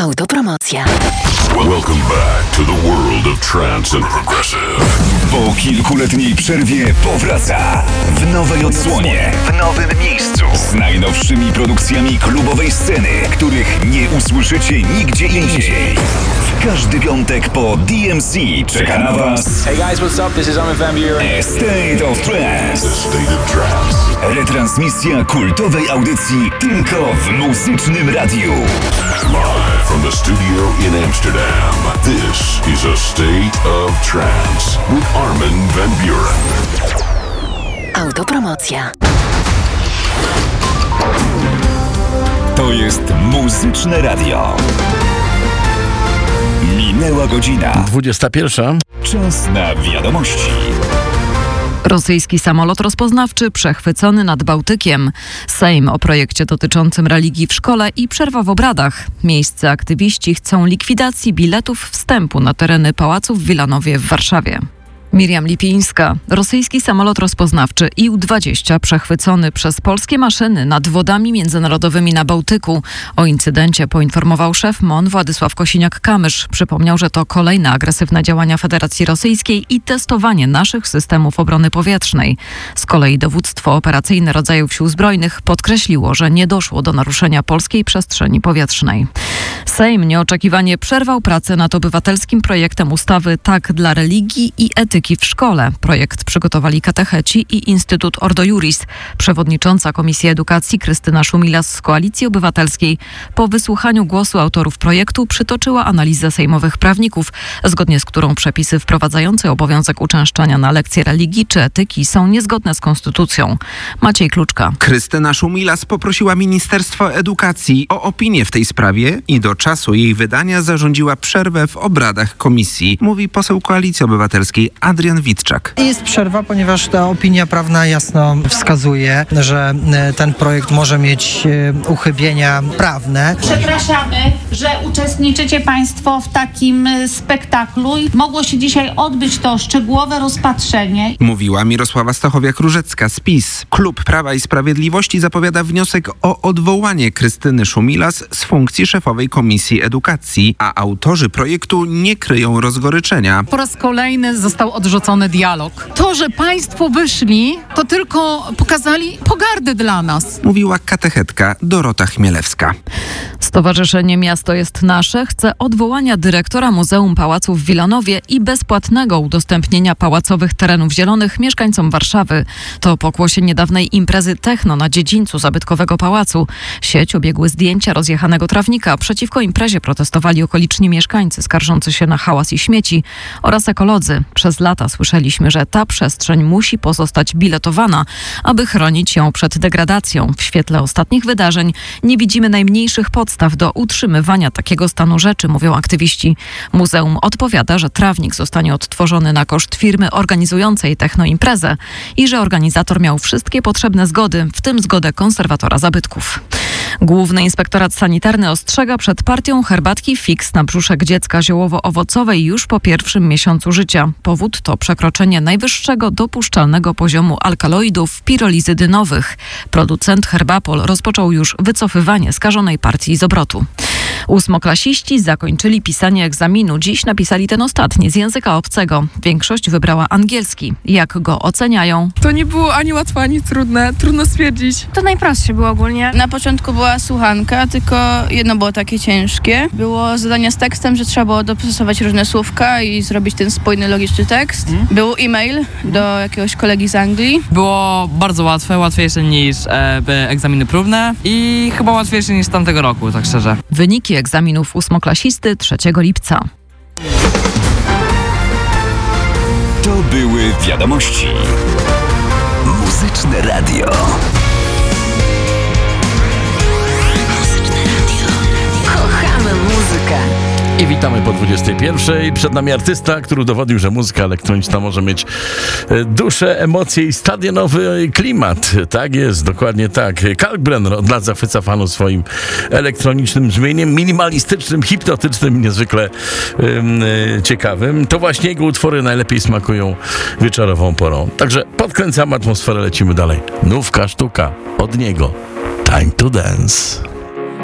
Autopromocja. Welcome back to the world of trance and progressive. Po kilkuletniej przerwie powraca w nowej odsłonie, w nowym miejscu, z najnowszymi produkcjami klubowej sceny, których nie usłyszycie nigdzie indziej. W każdy piątek po DMC czeka na Was Hey guys, what's up? This is Armin van Buuren. A State of Trance. The State of Trance. Retransmisja kultowej audycji tylko w Muzycznym Radiu. Live from the studio in Amsterdam. This is a State of Trance with Armin van Buuren. Autopromocja. To jest Muzyczne Radio. Minęła godzina. 21. Czas na wiadomości. Rosyjski samolot rozpoznawczy przechwycony nad Bałtykiem. Sejm o projekcie dotyczącym religii w szkole i przerwa w obradach. Miejsce aktywiści chcą likwidacji biletów wstępu na tereny pałacu w Wilanowie w Warszawie. Miriam Lipińska. Rosyjski samolot rozpoznawczy IL-20 przechwycony przez polskie maszyny nad wodami międzynarodowymi na Bałtyku. O incydencie poinformował szef MON Władysław Kosiniak-Kamysz. Przypomniał, że to kolejne agresywne działania Federacji Rosyjskiej i testowanie naszych systemów obrony powietrznej. Z kolei dowództwo operacyjne rodzajów sił zbrojnych podkreśliło, że nie doszło do naruszenia polskiej przestrzeni powietrznej. Sejm nieoczekiwanie przerwał pracę nad obywatelskim projektem ustawy Tak dla religii i etyki w szkole. Projekt przygotowali katecheci i Instytut Ordo Iuris. Przewodnicząca Komisji Edukacji Krystyna Szumilas z Koalicji Obywatelskiej po wysłuchaniu głosu autorów projektu przytoczyła analizę sejmowych prawników, zgodnie z którą przepisy wprowadzające obowiązek uczęszczania na lekcje religii czy etyki są niezgodne z konstytucją. Maciej Kluczka. Krystyna Szumilas poprosiła Ministerstwo Edukacji o opinię w tej sprawie i do czasu jej wydania zarządziła przerwę w obradach komisji, mówi poseł Koalicji Obywatelskiej Adrian Witczak. Jest przerwa, ponieważ ta opinia prawna jasno wskazuje, że ten projekt może mieć uchybienia prawne. Przepraszamy, że uczestniczycie Państwo w takim spektaklu. Mogło się dzisiaj odbyć to szczegółowe rozpatrzenie. Mówiła Mirosława Stachowiak-Różecka z PiS. Klub Prawa i Sprawiedliwości zapowiada wniosek o odwołanie Krystyny Szumilas z funkcji szefowej Komisji Edukacji, a autorzy projektu nie kryją rozgoryczenia. Po raz kolejny został odrzucony dialog. To, że państwo wyszli, to tylko pokazali pogardę dla nas. Mówiła katechetka Dorota Chmielewska. Stowarzyszenie Miasto jest Nasze chce odwołania dyrektora Muzeum Pałacu w Wilanowie i bezpłatnego udostępnienia pałacowych terenów zielonych mieszkańcom Warszawy. To pokłosie niedawnej imprezy techno na dziedzińcu zabytkowego pałacu. Sieć obiegły zdjęcia rozjechanego trawnika. Przeciwko imprezie protestowali okoliczni mieszkańcy skarżący się na hałas i śmieci oraz ekolodzy. Przez lata słyszeliśmy, że ta przestrzeń musi pozostać biletowana, aby chronić ją przed degradacją. W świetle ostatnich wydarzeń nie widzimy najmniejszych podstaw do utrzymywania takiego stanu rzeczy, mówią aktywiści. Muzeum odpowiada, że trawnik zostanie odtworzony na koszt firmy organizującej technoimprezę i że organizator miał wszystkie potrzebne zgody, w tym zgodę konserwatora zabytków. Główny Inspektorat Sanitarny ostrzega przed partią herbatki Fix na brzuszek dziecka ziołowo-owocowej już po pierwszym miesiącu życia. Powód to przekroczenie najwyższego dopuszczalnego poziomu alkaloidów pirolizydynowych. Producent Herbapol rozpoczął już wycofywanie skażonej partii z obrotu. Ósmoklasiści zakończyli pisanie egzaminu. Dziś napisali ten ostatni z języka obcego. Większość wybrała angielski. Jak go oceniają? To nie było ani łatwe, ani trudne. Trudno stwierdzić. To najprostsze było ogólnie. Na początku była słuchanka, tylko jedno było takie ciężkie. Było zadanie z tekstem, że trzeba było dopasować różne słówka i zrobić ten spójny, logiczny tekst. Był e-mail do jakiegoś kolegi z Anglii. Było bardzo łatwe, łatwiejsze niż egzaminy próbne i chyba łatwiejsze niż tamtego roku, tak szczerze. Wyniki egzaminów ósmoklasisty 3 lipca. To były wiadomości. Muzyczne Radio. Kochamy muzykę. I witamy po 21. Przed nami artysta, który udowodnił, że muzyka elektroniczna może mieć duszę, emocje i stadionowy klimat. Tak jest, dokładnie tak. Kalkbrenner od lat zachwyca fanów swoim elektronicznym brzmieniem, minimalistycznym, hipnotycznym, niezwykle ciekawym. To właśnie jego utwory najlepiej smakują wieczorową porą. Także podkręcamy atmosferę, lecimy dalej. Nówka sztuka od niego. Time to Dance.